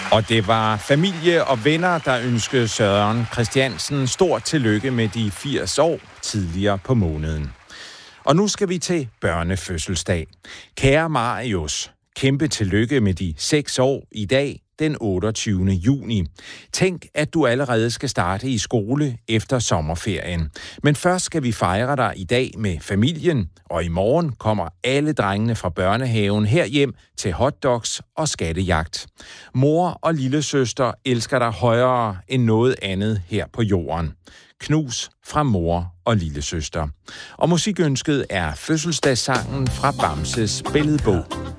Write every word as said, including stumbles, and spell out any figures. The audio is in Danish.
Og det var familie og venner, der ønskede Søren Christiansen stort tillykke med de firs år tidligere på måneden. Og nu skal vi til børnefødselsdag. Kære Marius, kæmpe tillykke med de seks år i dag, den otteogtyvende juni. Tænk, at du allerede skal starte i skole efter sommerferien. Men først skal vi fejre dig i dag med familien, og i morgen kommer alle drengene fra børnehaven herhjem til hotdogs og skattejagt. Mor og lillesøster elsker dig højere end noget andet her på jorden. Knus fra mor og lillesøster. Og musikønsket er fødselsdagssangen fra Bamses Billedbog.